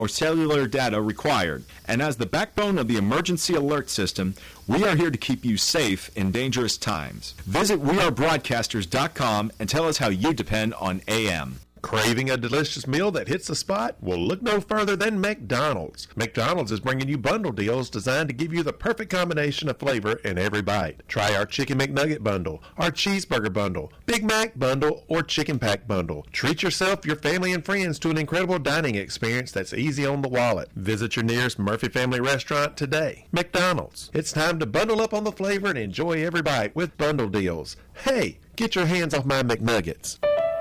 or cellular data required. And as the backbone of the emergency alert system, we are here to keep you safe in dangerous times. Visit wearebroadcasters.com and tell us how you depend on AM. Craving a delicious meal that hits the spot? Well, look no further than McDonald's. McDonald's is bringing you bundle deals designed to give you the perfect combination of flavor in every bite. Try our Chicken McNugget bundle, our Cheeseburger bundle, Big Mac bundle, or Chicken Pack bundle. Treat yourself, your family, and friends to an incredible dining experience that's easy on the wallet. Visit your nearest Murphy Family restaurant today. McDonald's. It's time to bundle up on the flavor and enjoy every bite with bundle deals. Hey, get your hands off my McNuggets.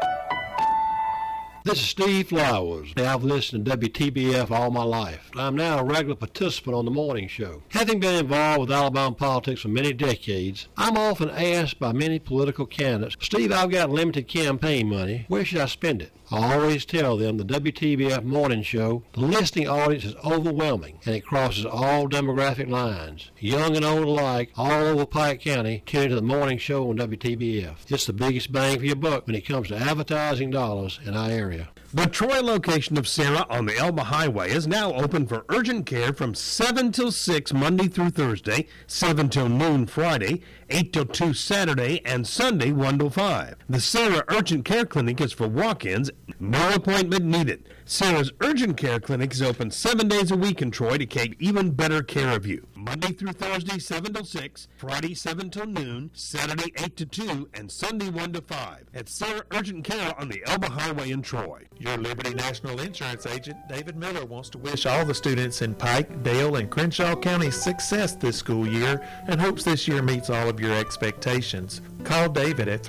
This is Steve Flowers. I've listened to WTBF all my life. I'm now a regular participant on the morning show. Having been involved with Alabama politics for many decades, I'm often asked by many political candidates, Steve, I've got limited campaign money. Where should I spend it? I always tell them the WTBF morning show, the listening audience is overwhelming, and it crosses all demographic lines. Young and old alike, all over Pike County, tune into the morning show on WTBF. It's the biggest bang for your buck when it comes to advertising dollars in our area. The Troy location of Sarah on the Elba Highway is now open for urgent care from 7 till 6 Monday through Thursday, 7 till noon Friday, 8 till 2 Saturday, and Sunday 1 till 5. The Sarah Urgent Care Clinic is for walk-ins, no appointment needed. Sarah's Urgent Care Clinic is open 7 days a week in Troy to take even better care of you. Monday through Thursday, 7 till 6, Friday, 7 till noon, Saturday, 8 to 2, and Sunday, 1 to 5. At Sarah Urgent Care on the Elba Highway in Troy. Your Liberty National Insurance agent, David Miller, wants to wish all the students in Pike, Dale, and Crenshaw counties success this school year and hopes this year meets all of your expectations. Call David at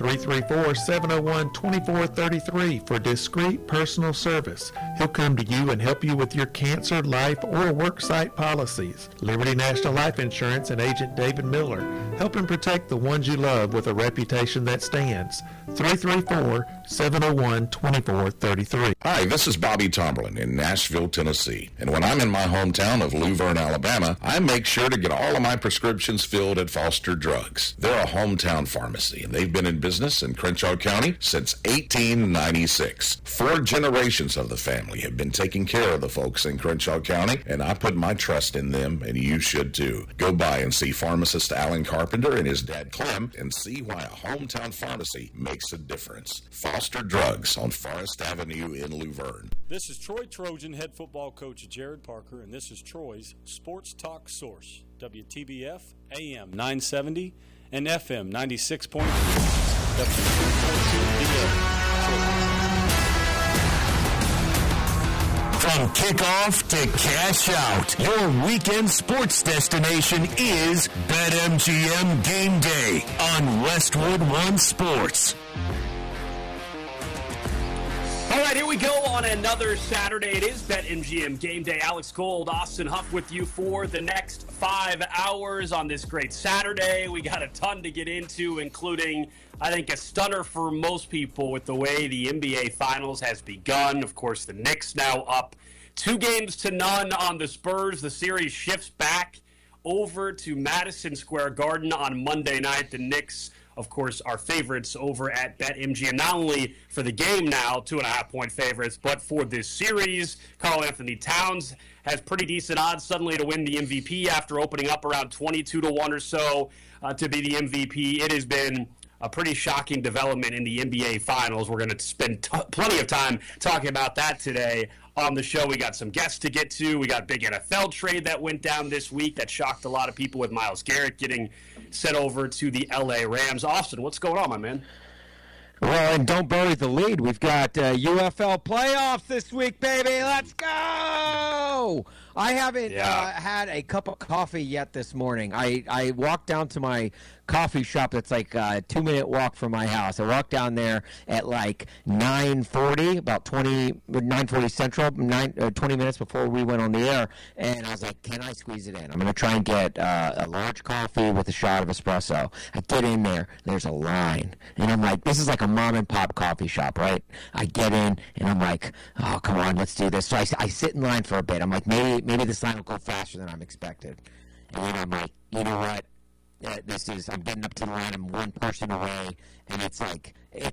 334-701-2433 for discreet personal service. He'll come to you and help you with your cancer, life, or worksite policies. Liberty National Life Insurance and agent David Miller, helping protect the ones you love with a reputation that stands. 334-701-2433. Hi, this is Bobby Tomberlin in Nashville, Tennessee. And when I'm in my hometown of Luverne, Alabama, I make sure to get all of my prescriptions filled at Foster Drugs. They're a hometown pharmacy, and they've been in business in Crenshaw County since 1896. 4 generations of the family have been taking care of the folks in Crenshaw County, and I put my trust in them, and you should too. Go by and see pharmacist Alan Carpenter and his dad Clem and see why a hometown pharmacy makes a difference. Foster Drugs on Forest Avenue in Luverne. This is Troy Trojan head football coach Jared Parker, and this is Troy's Sports Talk Source, WTBF AM 970 and FM 96.3. From kickoff to cash out, your weekend sports destination is BetMGM Game Day on Westwood One Sports. All right, here we go on another Saturday. It is BetMGM Game Day. Alex Gold, Austin Huff with you for the next 5 hours on this great Saturday. We got a ton to get into, including, I think, a stunner for most people with the way the NBA Finals has begun. Of course, the Knicks now up 2-0 on the Spurs. The series shifts back over to Madison Square Garden on Monday night. The Knicks, of course, are favorites over at BetMGM, not only for the game now, 2.5-point favorites, but for this series. Karl-Anthony Towns has pretty decent odds suddenly to win the MVP after opening up around 22-1 or so to be the MVP. It has been a pretty shocking development in the NBA Finals. We're going to spend plenty of time talking about that today on the show. We got some guests to get to. We got a big NFL trade that went down this week that shocked a lot of people with Myles Garrett getting sent over to the LA Rams. Austin, what's going on, my man? Well, and don't bury the lead. We've got UFL playoffs this week, baby. Let's go! I haven't had a cup of coffee yet this morning. I walked down to my coffee shop that's like a 2-minute walk from my house. I walked down there at like 9:40, about 9:40 Central, 20 minutes before we went on the air, and I was like, can I squeeze it in? I'm going to try and get a large coffee with a shot of espresso. I get in there, there's a line, and I'm like, this is like a mom-and-pop coffee shop, right? I get in, and I'm like, oh, come on, let's do this. So I sit in line for a bit. I'm like, maybe this line will go faster than I'm expected. And then I'm like, you know what? I'm getting up to the line. I'm one person away, and it's like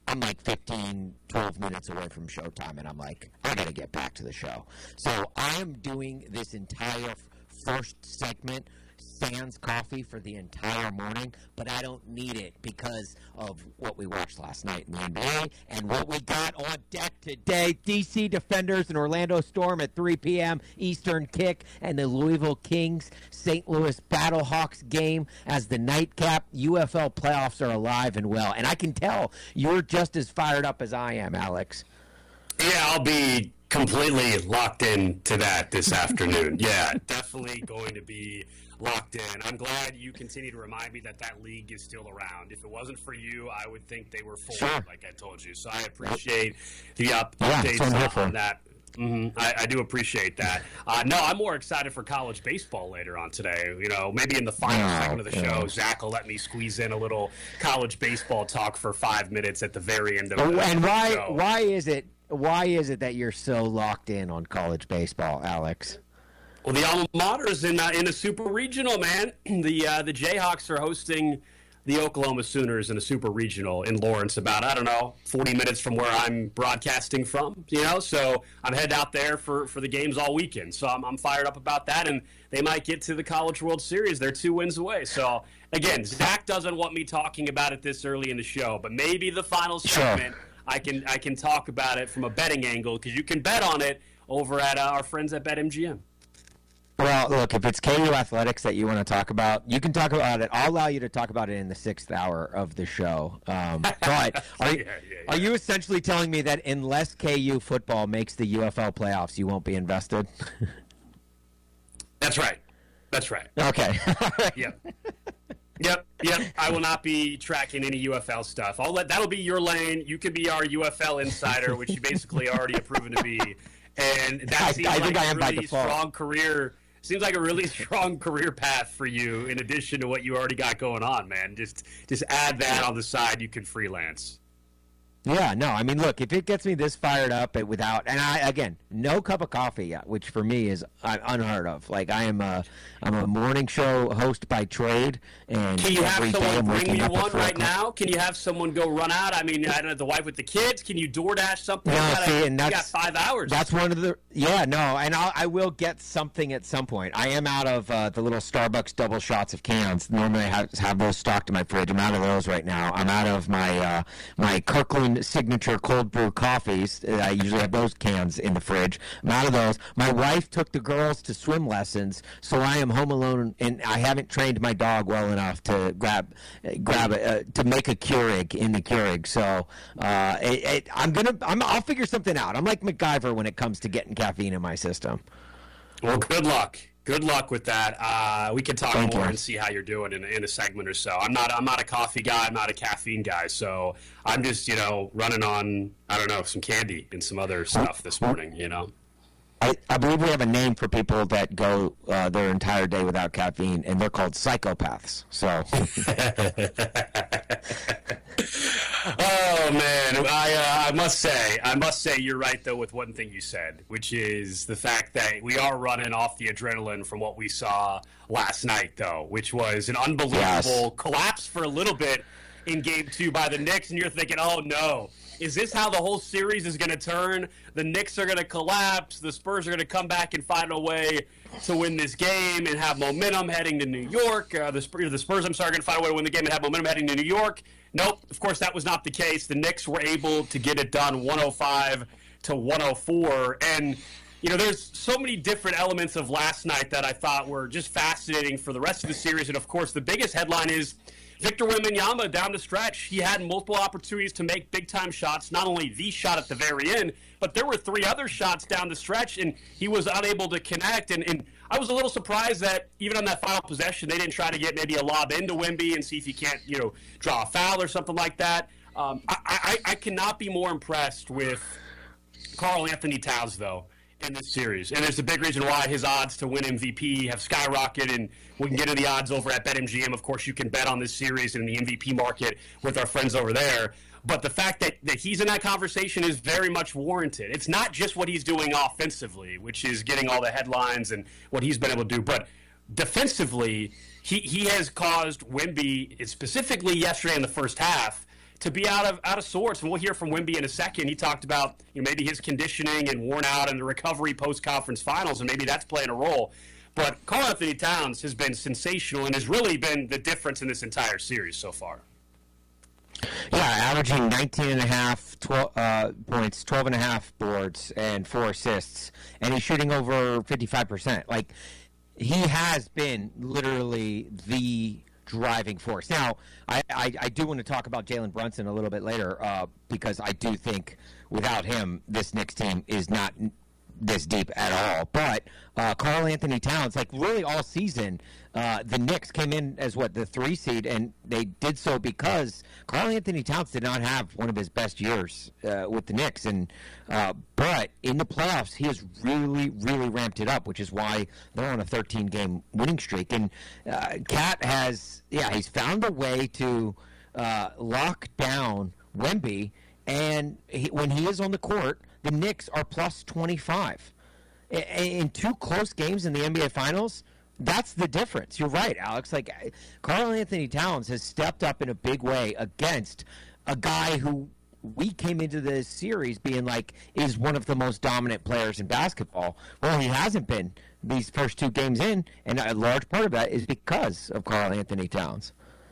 I'm like 15, 12 minutes away from showtime, and I'm like, I got to get back to the show. So I am doing this entire first segment sans coffee for the entire morning, but I don't need it because of what we watched last night in the NBA and what we got on deck today. DC Defenders and Orlando Storm at 3 p.m. Eastern kick, and the Louisville Kings St. Louis Battlehawks game as the nightcap. UFL playoffs are alive and well, and I can tell you're just as fired up as I am, Alex. Yeah, I'll be completely locked in to that this afternoon. Yeah, definitely going to be locked in. I'm glad you continue to remind me that league is still around. If it wasn't for you, I would think they were full, like I told you. So I appreciate the updates on that. Mm-hmm. I do appreciate that. No, I'm more excited for college baseball later on today. You know, maybe in the final segment of the show, Zach will let me squeeze in a little college baseball talk for 5 minutes at the very end of the show. Why is it that you're so locked in on college baseball, Alex? Well, the alma mater is in a super regional, man. The Jayhawks are hosting the Oklahoma Sooners in a super regional in Lawrence, about, 40 minutes from where I'm broadcasting from, so I'm headed out there for the games all weekend. So I'm fired up about that, and they might get to the College World Series. They're 2 wins away. So, again, Zach doesn't want me talking about it this early in the show, but maybe the final segment I can talk about it from a betting angle, because you can bet on it over at our friends at BetMGM. Well, look, if it's KU Athletics that you want to talk about, you can talk about it. I'll allow you to talk about it in the 6th hour of the show. But are you essentially telling me that unless KU football makes the UFL playoffs, you won't be invested? That's right. Okay. Yep. I will not be tracking any UFL stuff. That'll be your lane. You can be our UFL insider, which you basically already have proven to be. And that seems like a really strong career. Seems like a really strong career path for you, in addition to what you already got going on, man. Just add that on the side. You can freelance. Yeah, no, I mean, look, if it gets me this fired up again, no cup of coffee yet, which for me is unheard of. Like, I'm a morning show host by trade, and can you have someone bring you one right now? Can you have someone go run out? I mean, I don't know, the wife with the kids. Can you DoorDash something? You got 5 hours. That's one of the and I will get something at some point. I am out of the little Starbucks double shots of cans. Normally, I have those stocked in my fridge. I'm out of those right now. I'm out of my Kirkland signature cold brew coffees. I usually have those cans in the fridge. I'm out of those. My wife took the girls to swim lessons, so I am home alone, and I haven't trained my dog well enough to to make a Keurig in the Keurig. So I'll figure something out. I'm like MacGyver when it comes to getting caffeine in my system. Well, good luck. Good luck with that. We can talk more and see how you're doing in a segment or so. I'm not a coffee guy. I'm not a caffeine guy. So I'm just, running on, some candy and some other stuff this morning, I believe we have a name for people that go their entire day without caffeine, and they're called psychopaths. So. Oh man, I must say you're right though with one thing you said, which is the fact that we are running off the adrenaline from what we saw last night, though, which was an unbelievable collapse for a little bit in Game 2 by the Knicks, and you're thinking, oh no, is this how the whole series is going to turn? The Knicks are going to collapse, the Spurs are going to come back and find a way to win this game and have momentum heading to New York. The Spurs, are going to find a way to win the game and have momentum heading to New York. Nope, of course that was not the case. The Knicks were able to get it done 105-104. And, there's so many different elements of last night that I thought were just fascinating for the rest of the series. And, of course, the biggest headline is Victor Wembanyama down the stretch. He had multiple opportunities to make big-time shots, not only the shot at the very end, but there were 3 other shots down the stretch, and he was unable to connect. And I was a little surprised that even on that final possession, they didn't try to get maybe a lob into Wemby and see if he can't, draw a foul or something like that. I cannot be more impressed with Karl Anthony Towns, though, in this series. And there's a big reason why his odds to win MVP have skyrocketed, and we can get to the odds over at BetMGM. Of course, you can bet on this series in the MVP market with our friends over there. But the fact that he's in that conversation is very much warranted. It's not just what he's doing offensively, which is getting all the headlines and what he's been able to do, but defensively, he has caused Wemby, specifically yesterday in the first half, to be out of sorts. And we'll hear from Wemby in a second. He talked about maybe his conditioning and worn out and the recovery post-conference finals, and maybe that's playing a role. But Karl-Anthony Towns has been sensational and has really been the difference in this entire series so far. Yeah, averaging 19.5 points, 12.5 boards, and 4 assists, and he's shooting over 55%. Like, he has been literally the driving force. Now, I do want to talk about Jalen Brunson a little bit later because I do think without him, this Knicks team is not this deep at all. But Karl-Anthony Towns, like really all season, the Knicks came in as the 3 seed, and they did so because Karl-Anthony Towns did not have one of his best years with the Knicks, and but in the playoffs he has really, really ramped it up, which is why they're on a 13-game winning streak. And Cat has, he's found a way to lock down Wemby, and when he is on the court, the Knicks are plus 25. In 2 close games in the NBA Finals, that's the difference. You're right, Alex. Like, Karl-Anthony Towns has stepped up in a big way against a guy who we came into this series being like is one of the most dominant players in basketball. Well, he hasn't been these first 2 games in, and a large part of that is because of Karl-Anthony Towns.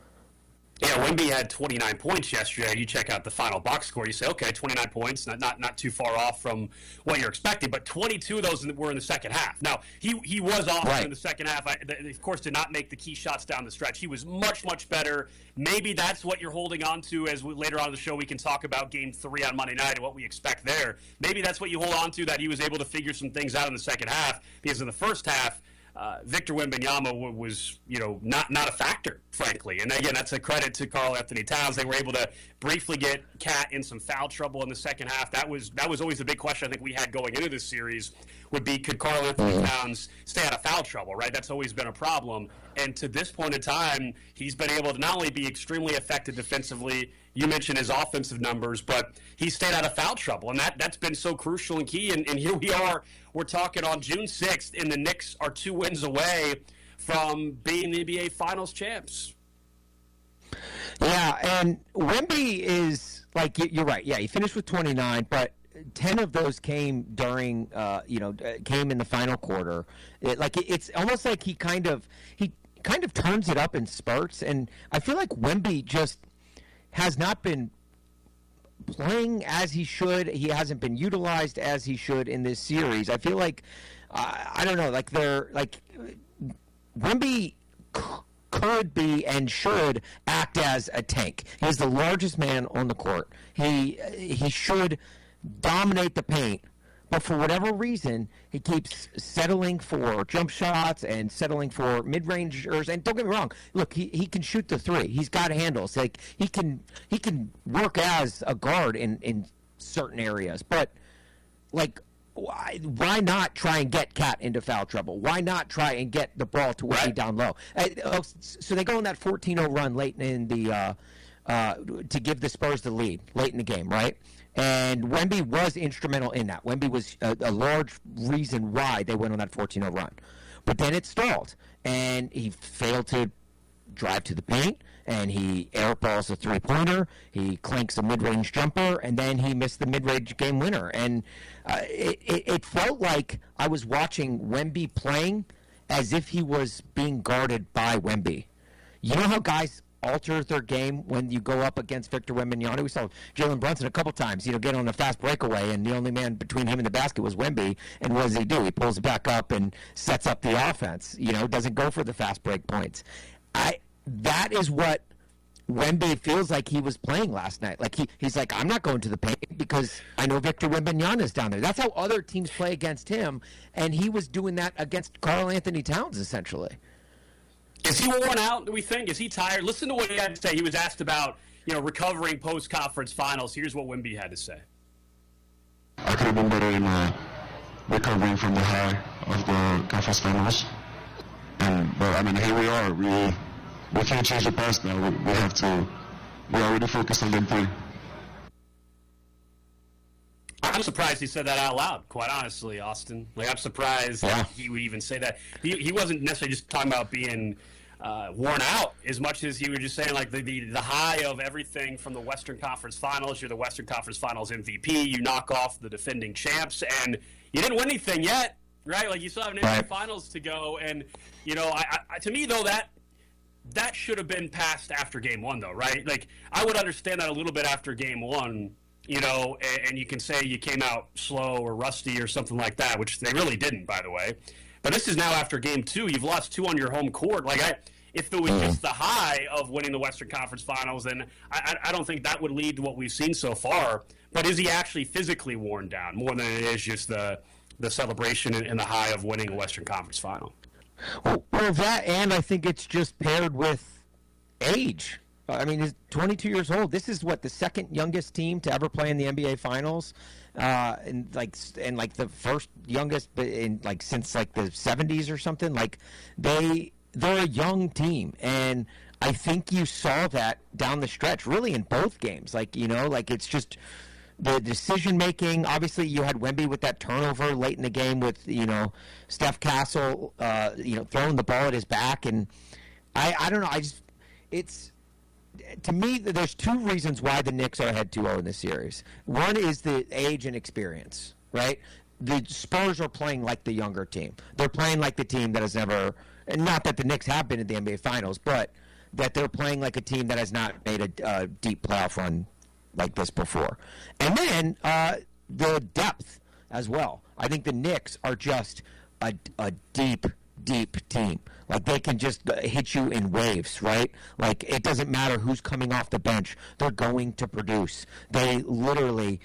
Yeah, Wemby had 29 points yesterday. You check out the final box score. You say, okay, 29 points, not too far off from what you're expecting. But 22 of those were in the second half. Now, he was off in the second half. Of course, did not make the key shots down the stretch. He was much, much better. Maybe that's what you're holding on to as later on in the show we can talk about Game 3 on Monday night and what we expect there. Maybe that's what you hold on to, that he was able to figure some things out in the second half, because in the first half, Victor Wembanyama was, not a factor, frankly. And again, that's a credit to Karl-Anthony Towns. They were able to briefly get Cat in some foul trouble in the second half. That was always the big question I think we had going into this series, would be, could Karl-Anthony Towns stay out of foul trouble, right? That's always been a problem. And to this point in time, he's been able to not only be extremely effective defensively, you mentioned his offensive numbers, but he stayed out of foul trouble, and that's been so crucial and key. And here we are, we're talking on June 6th, and the Knicks are 2 wins away from being the NBA Finals champs. Yeah, and Wemby is, like, you're right. Yeah, he finished with 29, but 10 of those came during, came in the final quarter. It's almost like he kind of turns it up in spurts, and I feel like Wemby just has not been playing as he should. He hasn't been utilized as he should in this series. I feel like, I don't know, Wemby could be and should act as a tank. He's the largest man on the court. He should dominate the paint. But for whatever reason, he keeps settling for jump shots and settling for mid-rangers. And don't get me wrong, look, he can shoot the 3. He's got handles. Like, he can work as a guard in certain areas. But, like, why not try and get Cat into foul trouble? Why not try and get the ball to Wemby down low? So they go on that 14-0 run late in the to give the Spurs the lead late in the game, right? And Wemby was instrumental in that. Wemby was a large reason why they went on that 14-0 run. But then it stalled, and he failed to drive to the paint, and he airballs a 3-pointer, he clanks a mid-range jumper, and then he missed the mid-range game winner. And it felt like I was watching Wemby playing as if he was being guarded by Wemby. You know how guys alter their game when you go up against Victor Wembanyama? We saw Jalen Brunson a couple times, get on a fast breakaway, and the only man between him and the basket was Wemby. And what does he do? He pulls it back up and sets up the offense. Doesn't go for the fast break points. That is what Wemby feels like he was playing last night. Like he's like, I'm not going to the paint because I know Victor Wembanyama is down there. That's how other teams play against him, and he was doing that against Karl-Anthony Towns essentially. Is he worn out, do we think? Is he tired? Listen to what he had to say. He was asked about, recovering post-conference finals. Here's what Wemby had to say. I could have been better in recovering from the high of the conference finals. But here we are. We can't change the past now. We already focused on Game 3. I'm surprised he said that out loud, quite honestly, Austin. I'm surprised he would even say that. He wasn't necessarily just talking about being worn out, as much as you were just saying, like the high of everything from the Western Conference Finals. You're the Western Conference Finals MVP. You knock off the defending champs, and you didn't win anything yet, right? Like, you still have an NBA Finals to go, and to me though, that should have been passed after Game 1, though, right? Like, I would understand that a little bit after Game 1, and you can say you came out slow or rusty or something like that, which they really didn't, by the way. But this is now after Game 2. You've lost 2 on your home court. Like, if it was just the high of winning the Western Conference Finals, then I don't think that would lead to what we've seen so far. But is he actually physically worn down more than it is just the celebration and the high of winning a Western Conference Final? Well, that, and I think it's just paired with age. I mean, he's 22 years old. This is the second youngest team to ever play in the NBA Finals, and the first youngest since the 70s or something. Like, they're a young team, and I think you saw that down the stretch, really in both games. It's just the decision making. Obviously, you had Wemby with that turnover late in the game with Steph Castle throwing the ball at his back, and I don't know. To me, there's 2 reasons why the Knicks are ahead 2-0 in this series. One is the age and experience, right? The Spurs are playing like the younger team. They're playing like the team that has never, and not that the Knicks have been in the NBA Finals, but that they're playing like a team that has not made a deep playoff run like this before. And then the depth as well. I think the Knicks are just a deep team. Like, they can just hit you in waves, right? Like, it doesn't matter who's coming off the bench. They're going to produce. They literally,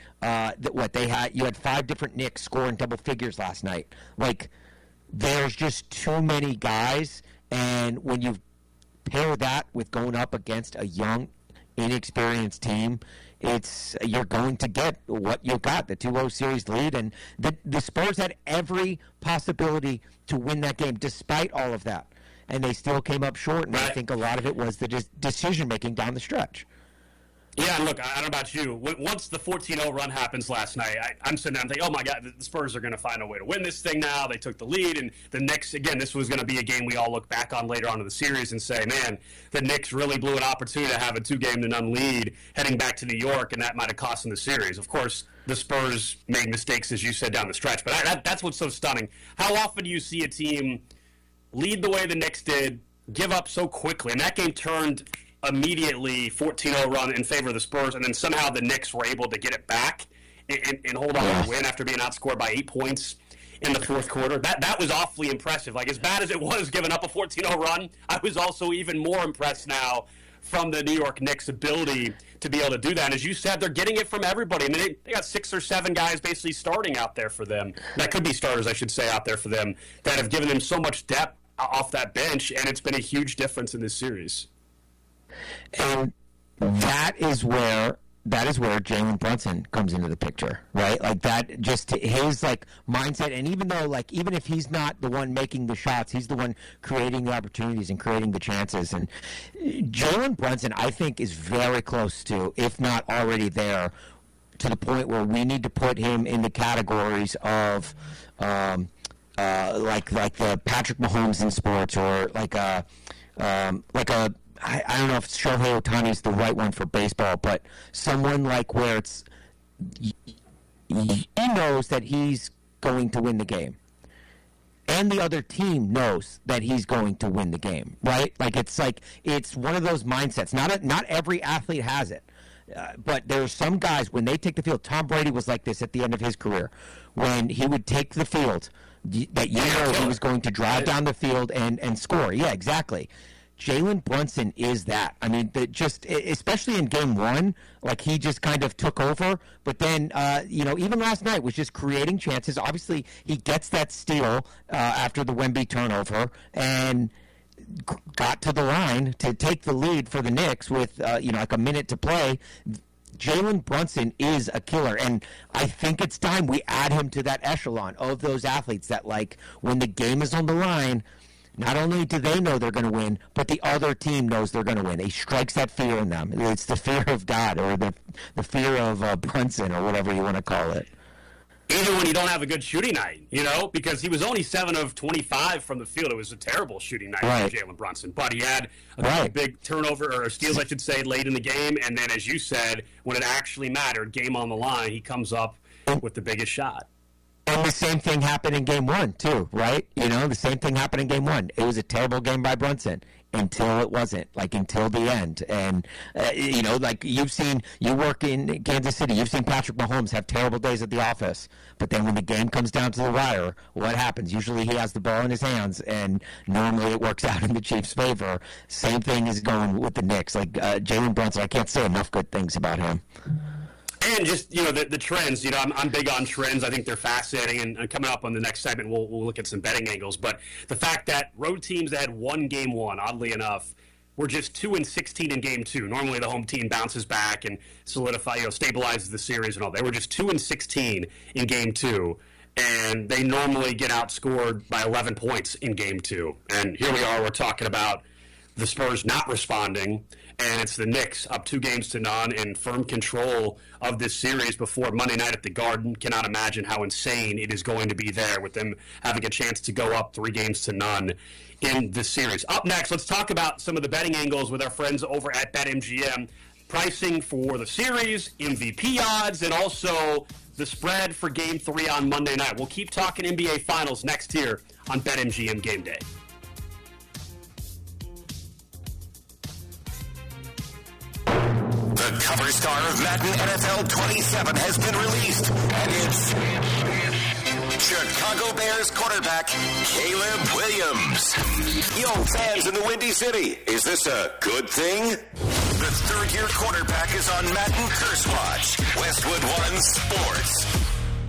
you had 5 different Knicks scoring double figures last night. Like, there's just too many guys, and when you pair that with going up against a young, inexperienced team, you're going to get what you got, the 2-0 series lead, and the Spurs had every possibility to win that game despite all of that, and they still came up short, and I think a lot of it was the decision-making down the stretch. Yeah, and look, I don't know about you. Once the 14-0 run happens last night, I'm sitting there and thinking, oh, my God, the Spurs are going to find a way to win this thing now. They took the lead, and the Knicks, again, this was going to be a game we all look back on later on in the series and say, man, the Knicks really blew an opportunity to have a 2-0 lead heading back to New York, and that might have cost them the series. Of course, the Spurs made mistakes, as you said, down the stretch, but that's what's so stunning. How often do you see a team lead the way the Knicks did, give up so quickly, and that game turned immediately 14-0 run in favor of the Spurs, and then somehow the Knicks were able to get it back and hold on to win after being outscored by 8 points in the fourth quarter. That was awfully impressive. Like, as bad as it was giving up a 14-0 run, I was also even more impressed now from the New York Knicks' ability to be able to do that. And as you said, they're getting it from everybody. I mean, they got 6 or 7 guys basically starting out there for them. That could be starters, I should say, out there for them, that have given them so much depth off that bench, and it's been a huge difference in this series. And that is where Jalen Brunson comes into the picture, right? Like, that, just his mindset, and even if he's not the one making the shots, he's the one creating the opportunities and creating the chances. And Jalen Brunson, I think, is very close to, if not already there, to the point where we need to put him in the categories of like the Patrick Mahomes in sports, or I don't know if Shohei Ohtani is the right one for baseball, but someone where it's he knows that he's going to win the game, and the other team knows that he's going to win the game, right? It's one of those mindsets. Not every athlete has it, but there are some guys, when they take the field. Tom Brady was like this at the end of his career, when he would take the field, that he was going to drive down the field and score. Yeah, exactly. Jalen Brunson is that. I mean, especially in Game 1, he just kind of took over. But then, even last night was just creating chances. Obviously, he gets that steal after the Wemby turnover and got to the line to take the lead for the Knicks with, a minute to play. Jalen Brunson is a killer, and I think it's time we add him to that echelon of those athletes that, when the game is on the line, not only do they know they're going to win, but the other team knows they're going to win. He strikes that fear in them. It's the fear of God, or the fear of Brunson, or whatever you want to call it. even when you don't have a good shooting night, because he was only 7 of 25 from the field. It was a terrible shooting night for Jalen Brunson. But he had a big turnover, or steals, I should say, late in the game. And then, as you said, when it actually mattered, game on the line, he comes up with the biggest shot. And the same thing happened in game 1, too, right? The same thing happened in game 1. It was a terrible game by Brunson until it wasn't, until the end. And, you work in Kansas City, you've seen Patrick Mahomes have terrible days at the office. But then when the game comes down to the wire, what happens? Usually he has the ball in his hands, and normally it works out in the Chiefs' favor. Same thing is going with the Knicks. Jalen Brunson, I can't say enough good things about him. And just, the trends, I'm big on trends. I think they're fascinating. And coming up on the next segment, we'll look at some betting angles. But the fact that road teams that had won game 1, oddly enough, were just 2-16 in game 2. Normally the home team bounces back and stabilizes the series and all. They were just 2-16 in game 2. And they normally get outscored by 11 points in game 2. And here we are, we're talking about the Spurs not responding, and it's the Knicks up 2-0 in firm control of this series before Monday night at the Garden. Cannot imagine how insane it is going to be there with them having a chance to go up 3-0 in this series. Up next, let's talk about some of the betting angles with our friends over at BetMGM. Pricing for the series, MVP odds, and also the spread for Game 3 on Monday night. We'll keep talking NBA Finals next here on BetMGM Game Day. The cover star of Madden NFL 27 has been released, and it's Chicago Bears quarterback Caleb Williams. Yo, fans in the Windy City, is this a good thing? The third-year quarterback is on Madden Curse Watch. Westwood One Sports.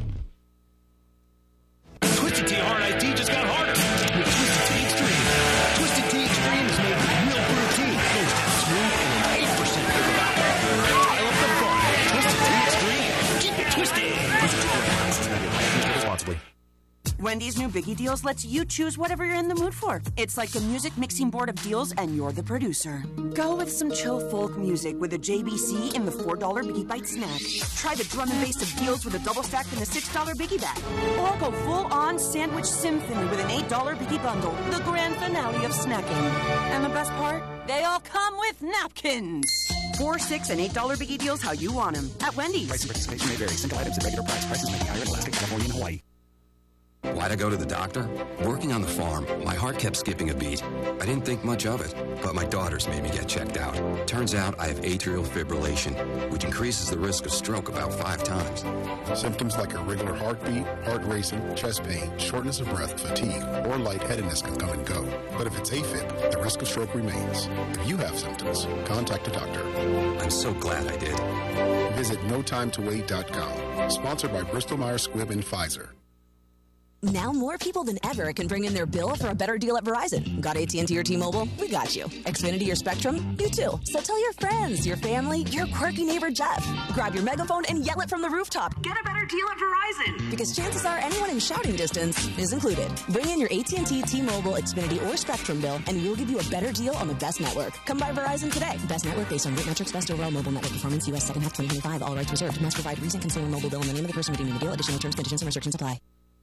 Twisted Tea Hard Iced Tea just got harder with Twisted Tea Extreme. Twisted Tea Extreme is made with real brewed tea. Goes down smooth and 8% liquor alcohol. Dial up the fun. Twisted Tea Extreme. Keep it twisted. Responsibly. Wendy's new Biggie Deals lets you choose whatever you're in the mood for. It's like a music mixing board of deals, and you're the producer. Go with some chill folk music with a JBC in the $4 Biggie Bite snack. Try the drum and bass of deals with a double stack in the $6 Biggie Bag. Or go full-on sandwich symphony with an $8 Biggie Bundle, the grand finale of snacking. And the best part? They all come with napkins. $4, $6, and $8 Biggie Deals how you want them at Wendy's. Price and participation may vary. Single items at regular price. Prices may be higher in Alaska, California, and Hawaii. Why'd I go to the doctor? Working on the farm, my heart kept skipping a beat. I didn't think much of it, but my daughters made me get checked out. Turns out I have atrial fibrillation, which increases the risk of stroke about 5 times. Symptoms like irregular heartbeat, heart racing, chest pain, shortness of breath, fatigue, or lightheadedness can come and go. But if it's AFib, the risk of stroke remains. If you have symptoms, contact a doctor. I'm so glad I did. Visit NoTimeToWait.com. Sponsored by Bristol-Myers Squibb and Pfizer. Now more people than ever can bring in their bill for a better deal at Verizon. Got AT&T or T-Mobile? We got you. Xfinity or Spectrum? You too. So tell your friends, your family, your quirky neighbor Jeff. Grab your megaphone and yell it from the rooftop. Get a better deal at Verizon. Because chances are anyone in shouting distance is included. Bring in your AT&T, T-Mobile, Xfinity, or Spectrum bill, and we'll give you a better deal on the best network. Come by Verizon today. Best network based on rate metrics, best overall mobile network performance, U.S. second half 2025. All rights reserved. Must provide recent consumer mobile bill and the name of the person redeeming the deal. Additional terms, conditions, and restrictions apply.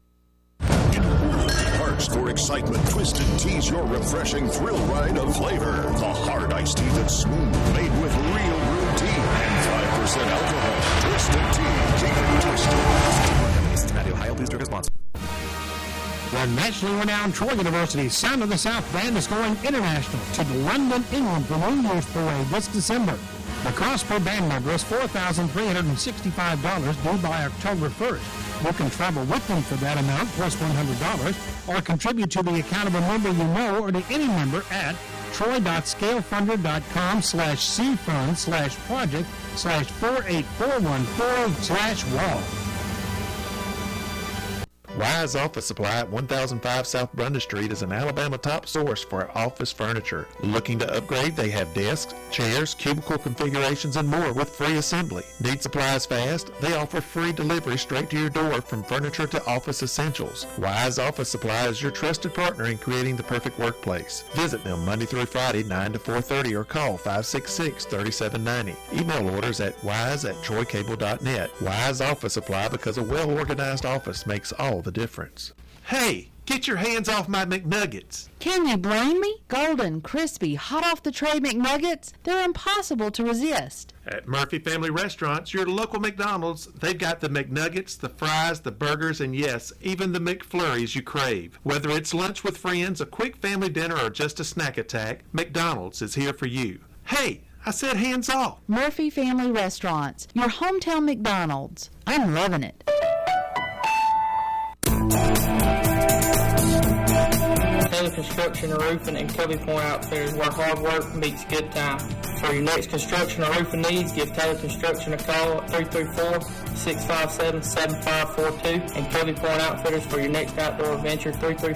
Hearts for excitement. Twisted Tea's your refreshing thrill ride of flavor. The hard iced tea that's smooth, made with real brewed tea and 5% alcohol. Twisted Tea. Keep it twisted. Cincinnati, Ohio. Please drink responsibly. The nationally renowned Troy University Sound of the South band is going international to London, England for New Year's Parade this December. The cost per band member is $4,365 due by October 1st. You can travel with them for that amount plus $100 or contribute to the account of a member you know or to any member at troy.scalefunder.com/cfund/project/48414/wall. Wise Office Supply at 1005 South Brunda Street is an Alabama top source for office furniture. Looking to upgrade? They have desks, chairs, cubicle configurations, and more with free assembly. Need supplies fast? They offer free delivery straight to your door from furniture to office essentials. Wise Office Supply is your trusted partner in creating the perfect workplace. Visit them Monday through Friday, 9 to 4:30, or call 566-3790. Email orders at wise@troycable.net. Wise Office Supply, because a well-organized office makes all the difference. Hey, get your hands off my McNuggets. Can you blame me? Golden, crispy, hot off the tray McNuggets, they're impossible to resist. At Murphy Family Restaurants, your local McDonald's, they've got the McNuggets, the fries, the burgers, and yes, even the McFlurries you crave. Whether it's lunch with friends, a quick family dinner, or just a snack attack, McDonald's is here for you. Hey, I said hands off. Murphy Family Restaurants, your hometown McDonald's. I'm loving it. Taylor Construction and Roofing and Covey Point Outfitters, where hard work meets good time. For your next construction or roofing needs, give Taylor Construction a call at 334-657-7542 and Covey Point Outfitters for your next outdoor adventure,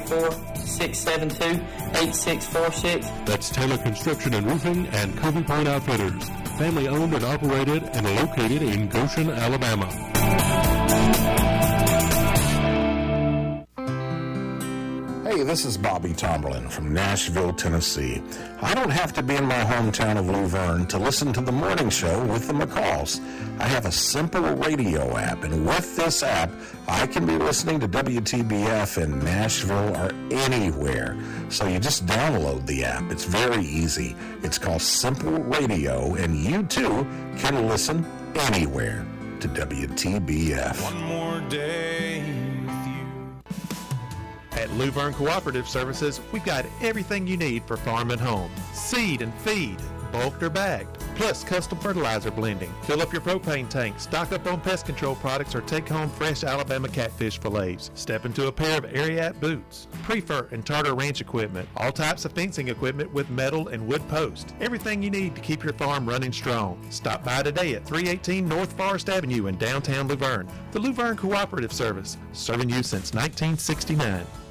334-672-8646. That's Taylor Construction and Roofing and Covey Point Outfitters. Family owned and operated and located in Goshen, Alabama. Hey, this is Bobby Tomberlin from Nashville, Tennessee. I don't have to be in my hometown of Luverne to listen to the morning show with the McCalls. I have a simple radio app, and with this app, I can be listening to WTBF in Nashville or anywhere. So you just download the app. It's very easy. It's called Simple Radio, and you too can listen anywhere to WTBF. One more day. At Luverne Cooperative Services, we've got everything you need for farm and home. Seed and feed, bulked or bagged, plus custom fertilizer blending. Fill up your propane tank, stock up on pest control products, or take home fresh Alabama catfish fillets. Step into a pair of Ariat boots, Prefer and Tartar Ranch equipment, all types of fencing equipment with metal and wood posts. Everything you need to keep your farm running strong. Stop by today at 318 North Forest Avenue in downtown Luverne. The Luverne Cooperative Service, serving you since 1969.